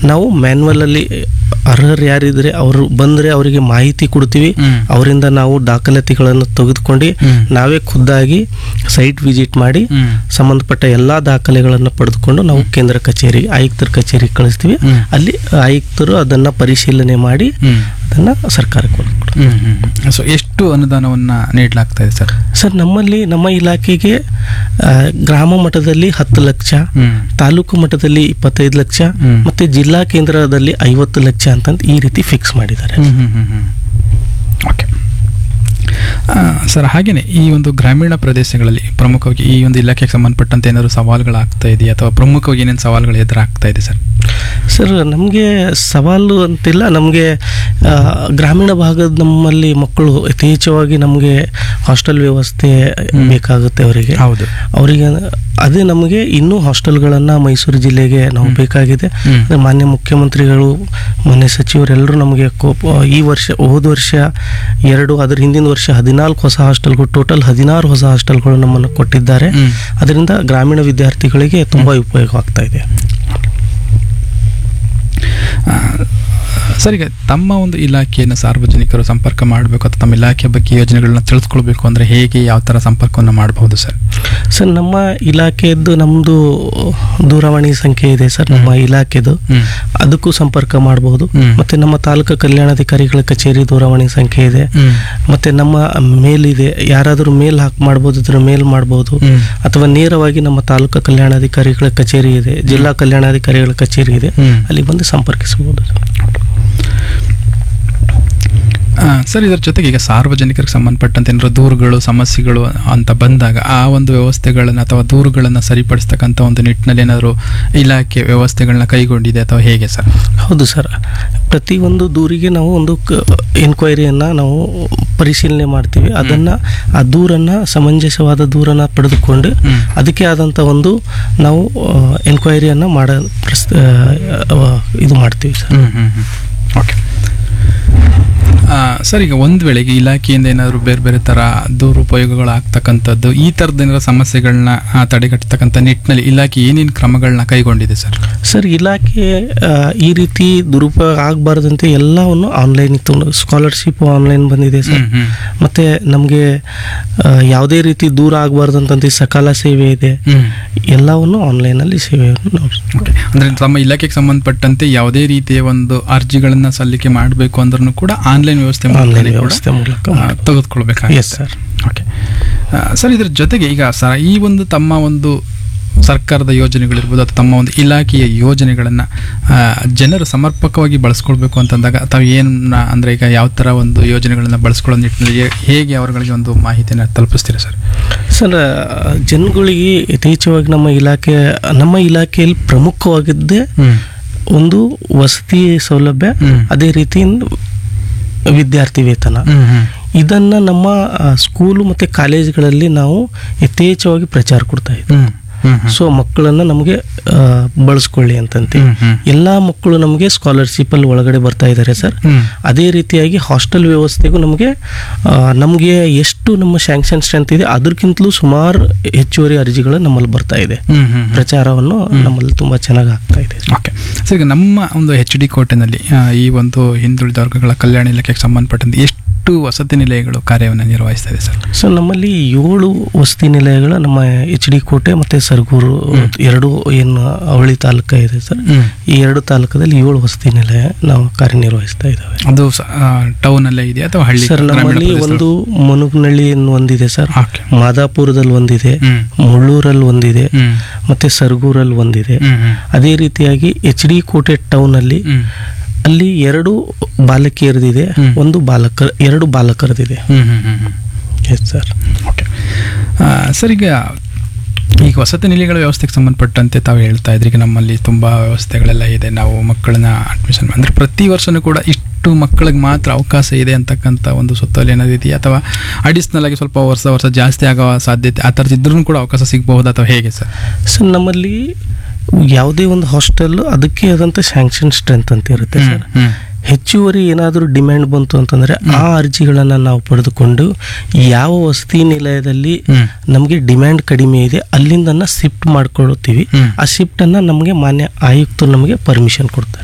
ನಾವು ಮ್ಯಾನ್ಯುವಲ್ ಅಲ್ಲಿ ಅರ್ಹರು ಯಾರಿದ್ರೆ ಅವರು ಬಂದ್ರೆ ಅವರಿಗೆ ಮಾಹಿತಿ ಕೊಡ್ತೀವಿ. ಅವರಿಂದ ನಾವು ದಾಖಲಾತಿಗಳನ್ನು ತೆಗೆದುಕೊಂಡು ನಾವೇ ಖುದ್ದಾಗಿ ಸೈಟ್ ವಿಸಿಟ್ ಮಾಡಿ ಸಂಬಂಧಪಟ್ಟ ಎಲ್ಲಾ ದಾಖಲೆಗಳನ್ನು ಪಡೆದುಕೊಂಡು ನಾವು ಕೇಂದ್ರ ಕಚೇರಿ ಆಯುಕ್ತರ ಕಚೇರಿ ಕಳಿಸ್ತೀವಿ. ಅಲ್ಲಿ ಆಯುಕ್ತರು ಅದನ್ನ ಪರಿಶೀಲನೆ ಮಾಡಿ ಅದನ್ನ ಸರ್ಕಾರಕ್ಕೆ ಕೊಡ್ತಾರೆ. ಸೊ ಎಷ್ಟು ಅನುದಾನವನ್ನ ನೀಡಲಾಗ್ತಾ ಇದೆ ಸರ್? ಸರ್, ನಮ್ಮಲ್ಲಿ ನಮ್ಮ ಇಲಾಖೆಗೆ ಗ್ರಾಮ ಮಟ್ಟದಲ್ಲಿ 10 ಲಕ್ಷ, ತಾಲೂಕು ಮಟ್ಟದಲ್ಲಿ 25 ಲಕ್ಷ ಮತ್ತೆ ಜಿಲ್ಲಾ ಕೇಂದ್ರದಲ್ಲಿ 50 ಲಕ್ಷ ಅಂತ ಈ ರೀತಿ ಫಿಕ್ಸ್ ಮಾಡಿದ್ದಾರೆ. ಓಕೆ ಸರ್, ಹಾಗೇನೆ ಈ ಒಂದು ಗ್ರಾಮೀಣ ಪ್ರದೇಶಗಳಲ್ಲಿ ಪ್ರಮುಖವಾಗಿ ಈ ಒಂದು ಇಲಾಖೆಗೆ ಸಂಬಂಧಪಟ್ಟಂತೆ ಏನಾದರೂ ಸವಾಲುಗಳಾಗ್ತಾ ಇದೆಯಾ ಅಥವಾ ಪ್ರಮುಖವಾಗಿ ಏನೇನು ಸವಾಲುಗಳು ಎದುರಾಗ್ತಾ ಇದೆ ಸರ್? ಸರ್, ನಮಗೆ ಸವಾಲು ಅಂತಿಲ್ಲ. ನಮಗೆ ಗ್ರಾಮೀಣ ಭಾಗದ ನಮ್ಮಲ್ಲಿ ಮಕ್ಕಳು ಯಥೇಚ್ಛವಾಗಿ ನಮಗೆ ಹಾಸ್ಟೆಲ್ ವ್ಯವಸ್ಥೆ ಬೇಕಾಗುತ್ತೆ ಅವರಿಗೆ. ಹೌದು, ಅವರಿಗೆ ಅದೇ ನಮಗೆ ಇನ್ನೂ ಹಾಸ್ಟೆಲ್ಗಳನ್ನು ಮೈಸೂರು ಜಿಲ್ಲೆಗೆ ನಾವು ಬೇಕಾಗಿದೆ. ಮಾನ್ಯ ಮುಖ್ಯಮಂತ್ರಿಗಳು, ಮಾನ್ಯ ಸಚಿವರೆಲ್ಲರೂ ನಮಗೆ ಈ ವರ್ಷ, ಹೋದ ವರ್ಷ 2, ಅದರ ಹಿಂದಿನ ವರ್ಷ 14 ಹೊಸ ಹಾಸ್ಟೆಲ್ಗಳು, ಟೋಟಲ್ 16 ಹೊಸ ಹಾಸ್ಟೆಲ್ಗಳು ನಮ್ಮನ್ನು ಕೊಟ್ಟಿದ್ದಾರೆ. ಅದರಿಂದ ಗ್ರಾಮೀಣ ವಿದ್ಯಾರ್ಥಿಗಳಿಗೆ ತುಂಬ ಉಪಯೋಗವಾಗ್ತಾ ಇದೆ. ಸರ್, ಈಗ ತಮ್ಮ ಒಂದು ಇಲಾಖೆಯನ್ನು ಸಾರ್ವಜನಿಕರು ಸಂಪರ್ಕ ಮಾಡಬೇಕು ಅಥವಾ ತಮ್ಮ ಇಲಾಖೆ ಬಗ್ಗೆ ಯೋಜನೆಗಳನ್ನ ತಿಳಿಸ್ಕೊಳ್ಬೇಕು ಅಂದರೆ ಹೇಗೆ, ಯಾವ ಥರ ಸಂಪರ್ಕವನ್ನು ಮಾಡಬಹುದು ಸರ್? ಸರ್, ನಮ್ಮ ಇಲಾಖೆಯದ್ದು ನಮ್ಮದು ದೂರವಾಣಿ ಸಂಖ್ಯೆ ಇದೆ ಸರ್, ನಮ್ಮ ಇಲಾಖೆದು. ಅದಕ್ಕೂ ಸಂಪರ್ಕ ಮಾಡಬಹುದು. ಮತ್ತೆ ನಮ್ಮ ತಾಲೂಕು ಕಲ್ಯಾಣಾಧಿಕಾರಿಗಳ ಕಚೇರಿ ದೂರವಾಣಿ ಸಂಖ್ಯೆ ಇದೆ. ಮತ್ತೆ ನಮ್ಮ ಮೇಲ್ ಇದೆ, ಯಾರಾದರೂ ಮೇಲ್ ಮಾಡಬಹುದು, ಮೇಲ್ ಮಾಡಬಹುದು. ಅಥವಾ ನೇರವಾಗಿ ನಮ್ಮ ತಾಲೂಕು ಕಲ್ಯಾಣಾಧಿಕಾರಿಗಳ ಕಚೇರಿ ಇದೆ, ಜಿಲ್ಲಾ ಕಲ್ಯಾಣಾಧಿಕಾರಿಗಳ ಕಚೇರಿ ಇದೆ, ಅಲ್ಲಿ ಬಂದು ಸಂಪರ್ಕಿಸಬಹುದು. ಸರ್, ಇದರ ಜೊತೆಗೆ ಈಗ ಸಾರ್ವಜನಿಕರಿಗೆ ಸಂಬಂಧಪಟ್ಟಂತೆ ಏನಾದರೂ ದೂರುಗಳು, ಸಮಸ್ಯೆಗಳು ಅಂತ ಬಂದಾಗ ಆ ಒಂದು ವ್ಯವಸ್ಥೆಗಳನ್ನು ಅಥವಾ ದೂರುಗಳನ್ನು ಸರಿಪಡಿಸ್ತಕ್ಕಂಥ ಒಂದು ನಿಟ್ಟಿನಲ್ಲಿ ಏನಾದರೂ ಇಲಾಖೆ ವ್ಯವಸ್ಥೆಗಳನ್ನ ಕೈಗೊಂಡಿದೆ ಅಥವಾ ಹೇಗೆ ಸರ್? ಹೌದು ಸರ್, ಪ್ರತಿಯೊಂದು ದೂರಿಗೆ ನಾವು ಒಂದು ಎನ್ಕ್ವೈರಿಯನ್ನು ನಾವು ಪರಿಶೀಲನೆ ಮಾಡ್ತೀವಿ. ಆ ದೂರನ್ನು, ಸಮಂಜಸವಾದ ದೂರನ್ನು ಪಡೆದುಕೊಂಡು ಅದಕ್ಕೆ ಆದಂಥ ಒಂದು ನಾವು ಎನ್ಕ್ವೈರಿಯನ್ನು ಇದು ಮಾಡ್ತೀವಿ ಸರ್. ಓಕೆ ಸರ್, ಈಗ ಒಂದು ವೇಳೆಗೆ ಇಲಾಖೆಯಿಂದ ಏನಾದರೂ ಬೇರೆ ಬೇರೆ ಥರ ದುರುಪಯೋಗಗಳಾಗ್ತಕ್ಕಂಥದ್ದು, ಈ ಥರದ ಏನಾದರೂ ಸಮಸ್ಯೆಗಳನ್ನ ತಡೆಗಟ್ಟತಕ್ಕಂಥ ನಿಟ್ಟಿನಲ್ಲಿ ಇಲಾಖೆ ಏನೇನು ಕ್ರಮಗಳನ್ನ ಕೈಗೊಂಡಿದೆ ಸರ್? ಸರ್, ಇಲಾಖೆ ಈ ರೀತಿ ದುರುಪಯೋಗ ಆಗಬಾರ್ದಂತೆ ಎಲ್ಲವನ್ನು ಆನ್ಲೈನ್ ಸ್ಕಾಲರ್ಶಿಪ್ ಆನ್ಲೈನ್ ಬಂದಿದೆ ಸರ್. ಮತ್ತೆ ನಮಗೆ ಯಾವುದೇ ರೀತಿ ದೂರ ಆಗಬಾರ್ದಂತ ಸಕಾಲ ಸೇವೆ ಇದೆ, ಎಲ್ಲವನ್ನು ಆನ್ಲೈನಲ್ಲಿ ಸೇವೆಯನ್ನು ಅಂದರೆ ತಮ್ಮ ಇಲಾಖೆಗೆ ಸಂಬಂಧಪಟ್ಟಂತೆ ಯಾವುದೇ ರೀತಿಯ ಒಂದು ಅರ್ಜಿಗಳನ್ನು ಸಲ್ಲಿಕೆ ಮಾಡಬೇಕು ಅಂದ್ರೂ ಕೂಡ ಆನ್ಲೈನ್ ವ್ಯವಸ್ಥೆ ಮೂಲಕ ತೆಗೆದುಕೊಳ್ಬೇಕಾಗಿದೆ ಸರ್. ಓಕೆ ಸರ್, ಇದರ ಜೊತೆಗೆ ಈಗ ಈ ಒಂದು ತಮ್ಮ ಒಂದು ಸರ್ಕಾರದ ಯೋಜನೆಗಳಿರ್ಬೋದು ಅಥವಾ ತಮ್ಮ ಒಂದು ಇಲಾಖೆಯ ಯೋಜನೆಗಳನ್ನು ಜನರು ಸಮರ್ಪಕವಾಗಿ ಬಳಸ್ಕೊಳ್ಬೇಕು ಅಂತಂದಾಗ ತಾವು ಏನನ್ನ ಅಂದರೆ ಈಗ ಯಾವ ಥರ ಒಂದು ಯೋಜನೆಗಳನ್ನು ಬಳಸ್ಕೊಳ್ಳೋ ನಿಟ್ಟಿನಲ್ಲಿ ಹೇಗೆ ಅವರುಗಳಿಗೆ ಒಂದು ಮಾಹಿತಿಯನ್ನು ತಲುಪಿಸ್ತೀರಾ ಸರ್? ಸರ್, ಜನಗಳಿಗೆ ಯಥೇಚ್ಛವಾಗಿ ನಮ್ಮ ಇಲಾಖೆಯಲ್ಲಿ ಪ್ರಮುಖವಾಗಿದ್ದೇ ಒಂದು ವಸತಿ ಸೌಲಭ್ಯ, ಅದೇ ರೀತಿ ವಿದ್ಯಾರ್ಥಿ ವೇತನ. ಇದನ್ನ ನಮ್ಮ ಸ್ಕೂಲು ಮತ್ತೆ ಕಾಲೇಜುಗಳಲ್ಲಿ ನಾವು ಯಥೇಚ್ಛವಾಗಿ ಪ್ರಚಾರ ಕೊಡ್ತಾ ಇದ್ದೀವಿ. ಸೊ ಮಕ್ಕಳನ್ನ ನಮಗೆ ಬಳಸ್ಕೊಳ್ಳಿ ಅಂತಂತೆ ಎಲ್ಲಾ ಮಕ್ಕಳು ನಮಗೆ ಸ್ಕಾಲರ್ಶಿಪ್ ಅಲ್ಲಿ ಒಳಗಡೆ ಬರ್ತಾ ಇದ್ದಾರೆ ಸರ್. ಅದೇ ರೀತಿಯಾಗಿ ಹಾಸ್ಟೆಲ್ ವ್ಯವಸ್ಥೆಗೂ ನಮಗೆ ಎಷ್ಟು ನಮ್ಮ ಸ್ಯಾಂಕ್ಷನ್ ಸ್ಟ್ರೆಂತ್ ಇದೆ ಅದಕ್ಕಿಂತಲೂ ಸುಮಾರು ಹೆಚ್ಚುವರಿ ಅರ್ಜಿಗಳು ನಮ್ಮಲ್ಲಿ ಬರ್ತಾ ಇದೆ. ಪ್ರಚಾರವನ್ನು ನಮ್ಮಲ್ಲಿ ತುಂಬಾ ಚೆನ್ನಾಗಿ ಆಗ್ತಾ ಇದೆ. ಓಕೆ ಸರ್, ಈಗ ನಮ್ಮ ಒಂದು HD ಕೋಟೆನಲ್ಲಿ ಈ ಒಂದು ಹಿಂದುಳಿದ ವರ್ಗಗಳ ಕಲ್ಯಾಣ ಇಲಾಖೆಗೆ ಸಂಬಂಧಪಟ್ಟಂತೆ ಎಷ್ಟು ವಸತಿ ನಿಲಯಗಳು ಕಾರ್ಯವನ್ನು ನಿರ್ವಹಿಸ್ತಾ ಇದೆ ಸರ್? ಸರ್, ನಮ್ಮಲ್ಲಿ 7 ವಸತಿ ನಿಲಯಗಳು ನಮ್ಮ HD ಕೋಟೆ ಮತ್ತೆ ಸರಗೂರು 2 ಏನು ಅವಳಿ ತಾಲೂಕ ಇದೆ ಸರ್. ಈ 2 ತಾಲೂಕದಲ್ಲಿ 7 ವಸತಿ ನಿಲಯ ನಾವು ಕಾರ್ಯನಿರ್ವಹಿಸ್ತಾ ಇದ್ದಾವೆ. ಅದು ಟೌನ್ ಅಲ್ಲೇ ಇದೆ ಅಥವಾ ಹಳ್ಳಿ ಸರ್? ನಮ್ಮಲ್ಲಿ ಒಂದು ಮುನುಗ್ನಳ್ಳಿ ಒಂದಿದೆ ಸರ್, ಮಾದಾಪುರದಲ್ಲಿ ಒಂದಿದೆ, ಮುಳ್ಳೂರಲ್ಲಿ ಒಂದಿದೆ, ಮತ್ತೆ ಸರಗೂರಲ್ಲಿ ಒಂದಿದೆ. ಅದೇ ರೀತಿಯಾಗಿ HD ಕೋಟೆ ಟೌನ್ ಅಲ್ಲಿ 2 ಬಾಲಕಿಯರದಿದೆ, 2 ಬಾಲಕರದಿದೆ. Yes sir. ಓಕೆ ಸರ್, ಈಗ ವಸತಿ ನಿಲಯಗಳ ವ್ಯವಸ್ಥೆಗೆ ಸಂಬಂಧಪಟ್ಟಂತೆ ತಾವು ಹೇಳ್ತಾ ಇದ್ರಿ, ಈಗ ನಮ್ಮಲ್ಲಿ ತುಂಬ ವ್ಯವಸ್ಥೆಗಳೆಲ್ಲ ಇದೆ. ನಾವು ಮಕ್ಕಳನ್ನ ಅಡ್ಮಿಷನ್ ಅಂದರೆ ಪ್ರತಿ ವರ್ಷವೂ ಕೂಡ ಇಷ್ಟು ಮಕ್ಕಳಿಗೆ ಮಾತ್ರ ಅವಕಾಶ ಇದೆ ಅಂತಕ್ಕಂಥ ಒಂದು ಸುತ್ತೋಲೆ ಏನಾದಿದೆಯಾ ಅಥವಾ ಅಡಿಷ್ನಲ್ ಆಗಿ ಸ್ವಲ್ಪ ವರ್ಷ ಜಾಸ್ತಿ ಆಗೋ ಸಾಧ್ಯತೆ ಆ ಥರದ್ದು ಇದ್ರೂ ಕೂಡ ಅವಕಾಶ ಸಿಗಬಹುದು ಅಥವಾ ಹೇಗೆ ಸರ್? ಸರ್, ನಮ್ಮಲ್ಲಿ ಯಾವುದೇ ಒಂದು ಹಾಸ್ಟೆಲ್ ಅದಕ್ಕೆ ಆದಂಥ ಸ್ಯಾಂಕ್ಷನ್ ಸ್ಟ್ರೆಂತ್ ಅಂತ ಇರುತ್ತೆ ಸರ್. ಹೆಚ್ಚುವರಿ ಏನಾದರೂ ಡಿಮ್ಯಾಂಡ್ ಬಂತು ಅಂತಂದ್ರೆ ಆ ಅರ್ಜಿಗಳನ್ನು ನಾವು ಪಡೆದುಕೊಂಡು ಯಾವ ವಸತಿ ನಿಲಯದಲ್ಲಿ ನಮಗೆ ಡಿಮ್ಯಾಂಡ್ ಕಡಿಮೆ ಇದೆ ಅಲ್ಲಿಂದ ಶಿಫ್ಟ್ ಮಾಡ್ಕೊಳ್ತೀವಿ. ಆ ಶಿಫ್ಟ್ ಅನ್ನ ನಮಗೆ ಮಾನ್ಯ ಆಯುಕ್ತರು ನಮಗೆ ಪರ್ಮಿಷನ್ ಕೊಡ್ತಾರೆ.